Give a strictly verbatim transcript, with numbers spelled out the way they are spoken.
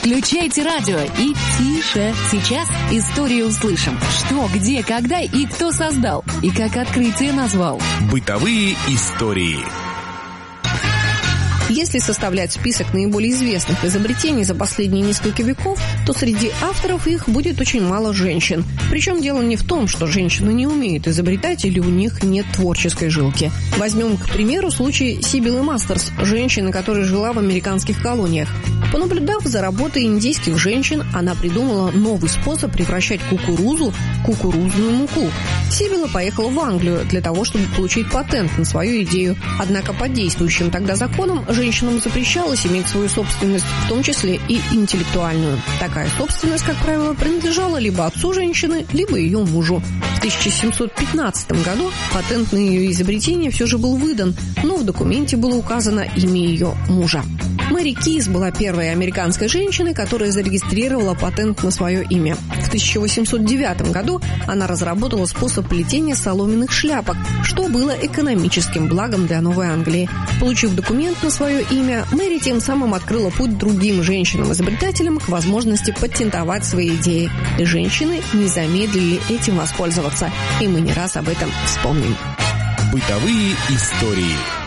Включайте радио и тише. Сейчас историю услышим. Что, где, когда и кто создал. И как открытие назвал. Бытовые истории. Если составлять список наиболее известных изобретений за последние несколько веков, то среди авторов их будет очень мало женщин. Причем дело не в том, что женщины не умеют изобретать или у них нет творческой жилки. Возьмем, к примеру, случай Сибиллы Мастерс, женщины, которая жила в американских колониях. Понаблюдав за работой индейских женщин, она придумала новый способ превращать кукурузу в кукурузную муку. Сибилла поехала в Англию для того, чтобы получить патент на свою идею. Однако по действующим тогда законам женщинам запрещалось иметь свою собственность, в том числе и интеллектуальную. Такая собственность, как правило, принадлежала либо отцу женщины, либо ее мужу. В тысяча семьсот пятнадцатом году патент на ее изобретение все же был выдан, но в документе было указано имя ее мужа. Мэри Кис была первой американской женщиной, которая зарегистрировала патент на свое имя. В тысяча восемьсот девятом году она разработала способ плетения соломенных шляпок, что было экономическим благом для Новой Англии. Получив документ на свое имя, Мэри тем самым открыла путь другим женщинам-изобретателям к возможности патентовать свои идеи. И женщины не замедлили этим воспользоваться. И мы не раз об этом вспомним. Бытовые истории.